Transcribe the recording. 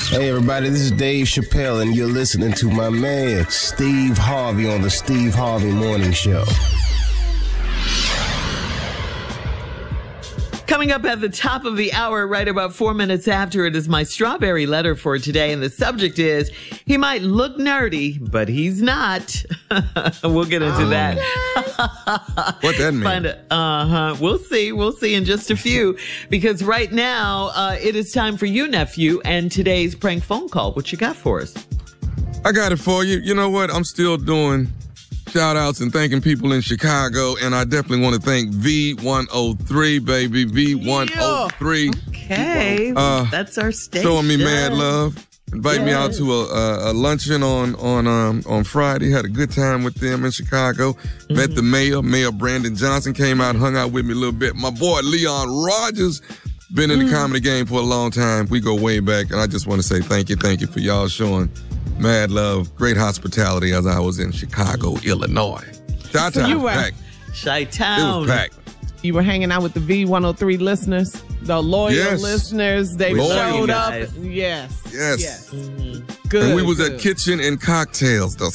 Hey everybody, this is Dave Chappelle and you're listening to my man Steve Harvey on the Steve Harvey Morning Show. Coming up at the top of the hour, right about 4 minutes after, it is my strawberry letter for today. And the subject is, he might look nerdy, but he's not. We'll get into that. What that mean? We'll see. We'll see in just a few. Because right now, it is time for you, nephew, and today's prank phone call. What you got for us? I got it for you. You know what? I'm still doing shout outs and thanking people in Chicago, and I definitely want to thank V103, baby. V103. Okay. That's our station. Showing me mad love. Invite me out to a luncheon on Friday. Had a good time with them in Chicago. Met the Mayor Brandon Johnson came out, hung out with me a little bit. My boy Leon Rogers, been in the comedy game for a long time. We go way back, and I just want to say thank you for y'all showing mad love, great hospitality as I was in Chicago, Illinois. Chi-town was packed. Chi-town. It was packed. You were hanging out with the V103 listeners, the loyal listeners. They showed up. Yes. Mm-hmm. Good. And we was at Kitchen and Cocktails, the